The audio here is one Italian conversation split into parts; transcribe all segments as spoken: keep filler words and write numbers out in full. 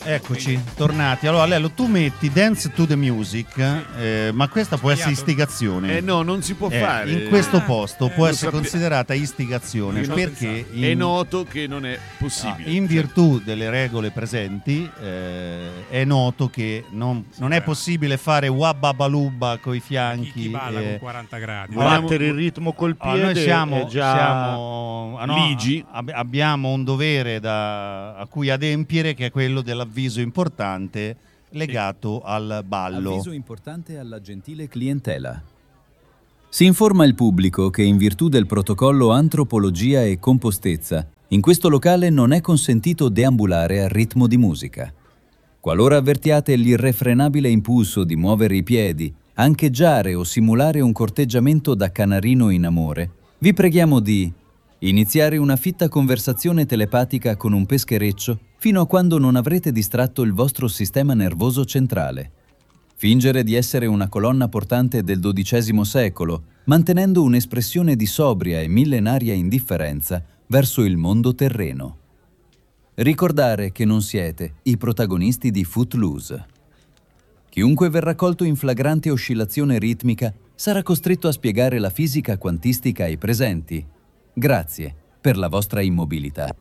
Eccoci, tornati. Allora Lello, tu metti Dance to the Music, eh, ma questa può essere istigazione. Eh no, non si può eh, fare. In questo ah, posto eh, può essere sappia... considerata istigazione perché in... è noto che non è possibile. Ah, in virtù delle regole presenti eh, è noto che non, sì, non è possibile fare wabbabaluba coi fianchi. Chi balla eh, con quaranta gradi. Battere il ritmo col piede. Oh, noi siamo, già... siamo ah, no, ligi. Ab- abbiamo un dovere da, a cui adempiere, che è quello dell'avviso importante legato sì. al ballo. Avviso importante alla gentile clientela. Si informa il pubblico che in virtù del protocollo Antropologia e Compostezza, in questo locale non è consentito deambulare al ritmo di musica. Qualora avvertiate l'irrefrenabile impulso di muovere i piedi, ancheggiare o simulare un corteggiamento da canarino in amore, vi preghiamo di iniziare una fitta conversazione telepatica con un peschereccio fino a quando non avrete distratto il vostro sistema nervoso centrale. Fingere di essere una colonna portante del dodicesimo secolo, mantenendo un'espressione di sobria e millenaria indifferenza verso il mondo terreno. Ricordare che non siete i protagonisti di Footloose. Chiunque verrà colto in flagrante oscillazione ritmica sarà costretto a spiegare la fisica quantistica ai presenti. Grazie per la vostra immobilità.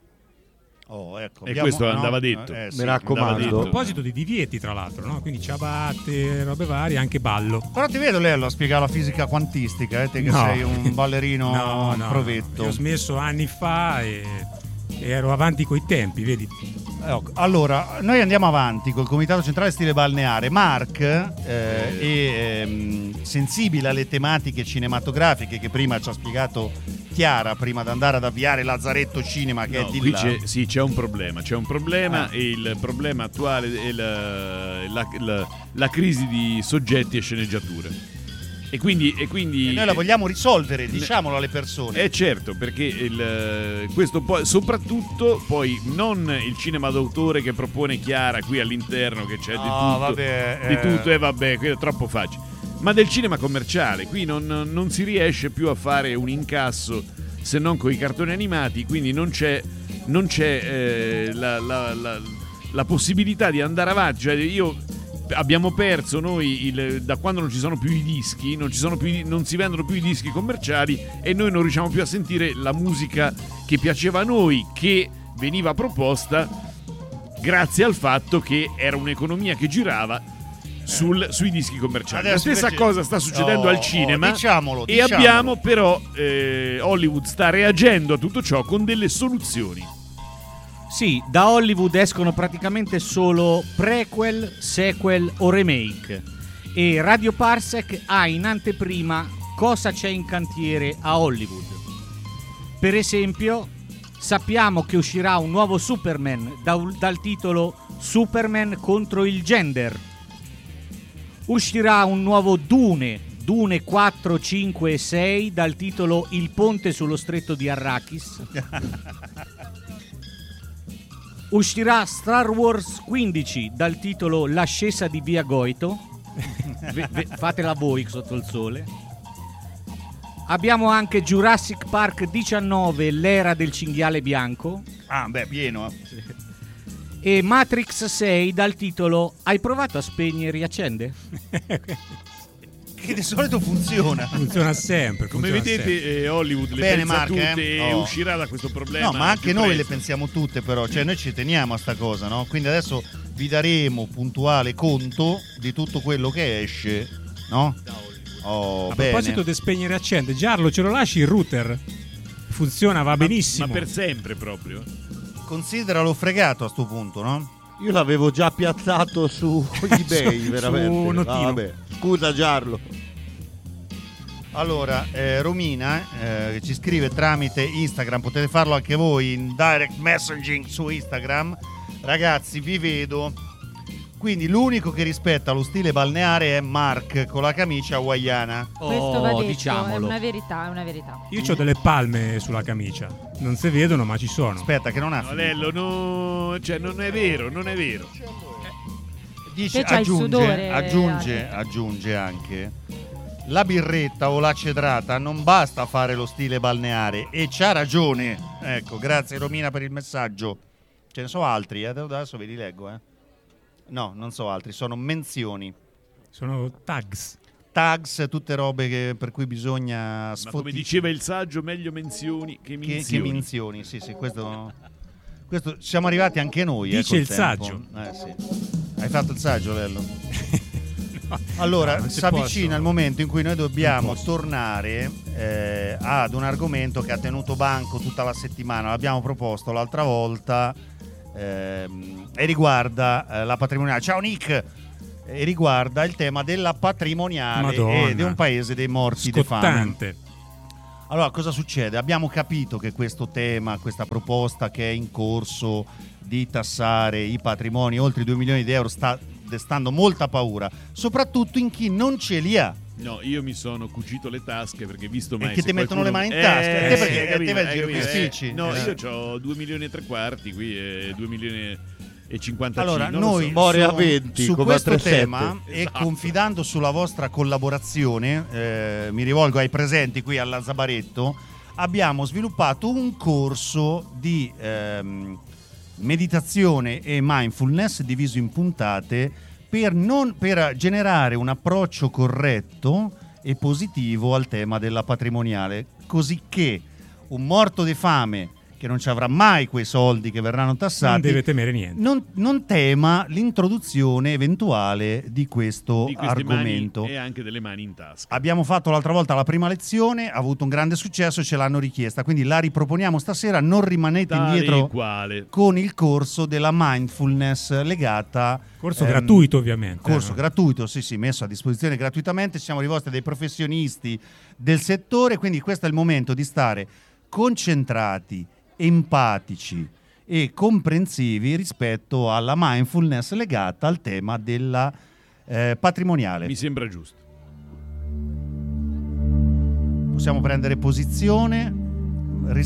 Oh, ecco, e abbiamo, questo no? andava detto. Eh, sì, mi raccomando. A proposito di divieti, tra l'altro, no? Quindi ciabatte, robe varie, anche ballo. Però ti vedo Lello a spiegare la fisica quantistica, eh, te che no. sei un ballerino no, no, provetto. Io ho smesso anni fa e, e ero avanti coi tempi, vedi? Allora, noi andiamo avanti col Comitato Centrale Stile Balneare. Mark eh, è ehm, sensibile alle tematiche cinematografiche che prima ci ha spiegato Chiara, prima di andare ad avviare Lazzaretto Cinema, che no, è di qui là. C'è, sì, c'è un problema, c'è un problema ah. e il problema attuale è la, la, la, la crisi di soggetti e sceneggiature. E quindi, e quindi e noi la vogliamo risolvere, diciamolo alle persone. Eh certo, perché il, questo poi, soprattutto poi non il cinema d'autore che propone Chiara qui all'interno, che c'è no, di tutto, vabbè, di eh. tutto e vabbè, quello è troppo facile. Ma del cinema commerciale, qui non, non si riesce più a fare un incasso se non con i cartoni animati, quindi non c'è, non c'è eh, la, la, la, la possibilità di andare avanti. Cioè io abbiamo perso noi il, da quando non ci sono più i dischi, non, ci sono più, non si vendono più i dischi commerciali e noi non riusciamo più a sentire la musica che piaceva a noi, che veniva proposta grazie al fatto che era un'economia che girava sul, sui dischi commerciali. Adesso la stessa invece, cosa sta succedendo oh, al cinema, oh, diciamolo, e diciamolo. abbiamo però eh, Hollywood sta reagendo a tutto ciò con delle soluzioni. Sì, da Hollywood escono praticamente solo prequel, sequel o remake. E Radio Parsec ha in anteprima cosa c'è in cantiere a Hollywood. Per esempio, sappiamo che uscirà un nuovo Superman da, dal titolo Superman contro il gender. Uscirà un nuovo Dune, Dune quattro, cinque e sei dal titolo Il ponte sullo stretto di Arrakis. Uscirà Star Wars quindici dal titolo L'ascesa di Via Goito. v- v- fatela voi sotto il sole. Abbiamo anche Jurassic Park diciannove, l'era del cinghiale bianco. Ah, beh, pieno. E Matrix sei dal titolo Hai provato a spegnere e riaccende? Che di solito funziona. Funziona sempre. Come funziona vedete sempre. Eh, Hollywood le Bene, pensa Mark, tutte eh? e oh. uscirà da questo problema. No, ma anche noi presto. le pensiamo tutte, però. Cioè noi ci teniamo a sta cosa, no? Quindi adesso vi daremo puntuale conto di tutto quello che esce, no? Oh, a bene. proposito di spegnere e accendere, Giarlo, ce lo lasci il router? Funziona, va ma, benissimo. Ma per sempre proprio. Consideralo fregato a sto punto, no? Io l'avevo già piazzato su eBay, su, veramente. Su Notino. Ah, vabbè. Scusa Giarlo. Allora, eh, Romina eh, che ci scrive tramite Instagram, potete farlo anche voi in direct messaging su Instagram. Ragazzi, vi vedo. Quindi l'unico che rispetta lo stile balneare è Mark con la camicia hawaiana. Questo va Oh, detto, diciamolo. è una verità, è una verità. Io ho delle palme sulla camicia. Non si vedono, ma ci sono. Aspetta, che non ha No, Lello, no, cioè non è vero, non è vero. Dice, Te c'hai il aggiunge, sudore, aggiunge, Ale. aggiunge anche la birretta o la cedrata non basta fare lo stile balneare, e c'ha ragione. Ecco, grazie Romina per il messaggio. Ce ne so altri, eh? Adesso ve li leggo. Eh. No, non so altri, sono menzioni. Sono tags. Tags, tutte robe che, per cui bisogna Ma sfotti- come diceva il saggio, meglio menzioni che che, minzioni. che minzioni. Sì, sì, questo, questo siamo arrivati anche noi. Dice eh, col il tempo. saggio. Eh, sì. Hai fatto il saggio, Lello? Allora, No, non si si avvicina possono. il momento in cui noi dobbiamo Non posso. tornare eh, ad un argomento che ha tenuto banco tutta la settimana. L'abbiamo proposto l'altra volta ehm, e riguarda eh, la patrimoniale. Ciao Nick! E riguarda il tema della patrimoniale Madonna. e di un paese dei morti di fame. Scottante. Allora, cosa succede? Abbiamo capito che questo tema, questa proposta che è in corso di tassare i patrimoni oltre i due milioni di euro sta destando molta paura, soprattutto in chi non ce li ha. No, io mi sono cucito le tasche perché visto mai E che se ti mettono qualcuno- le mani in tasca? Eh, A te sì, perché- hai a te capito, vai in hai giro con i capito, spicci? eh. No, Eh. io ho due milioni e tre quarti qui e due milioni e cinquantacinque. Allora, non lo noi so. More a su, venti, su come a questo tre sette. tema e Esatto. confidando sulla vostra collaborazione, eh, mi rivolgo ai presenti qui alla Zabaretto, abbiamo sviluppato un corso di ehm, meditazione e mindfulness diviso in puntate per, non, per generare un approccio corretto e positivo al tema della patrimoniale, così che un morto di fame che non ci avrà mai quei soldi che verranno tassati Non deve temere niente. non, non tema l'introduzione eventuale di questo Di queste argomento. mani e anche delle mani in tasca. Abbiamo fatto l'altra volta la prima lezione, ha avuto un grande successo, ce l'hanno richiesta, quindi la riproponiamo stasera, non rimanete Tale indietro e quale. con il corso della mindfulness legata... Corso ehm, gratuito, ovviamente. Corso eh. gratuito, sì sì, messo a disposizione gratuitamente, ci siamo rivolti a dei professionisti del settore, quindi questo è il momento di stare concentrati, empatici e comprensivi rispetto alla mindfulness legata al tema della eh, patrimoniale. Mi sembra giusto. Possiamo prendere posizione.